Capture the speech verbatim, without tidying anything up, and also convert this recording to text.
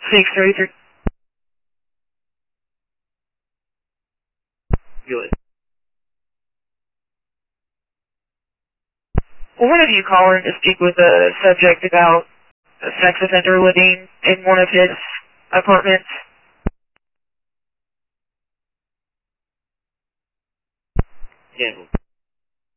six thirty-three. Good. Well, one of you calling to speak with a subject about a sex offender living in one of his apartments. Yeah.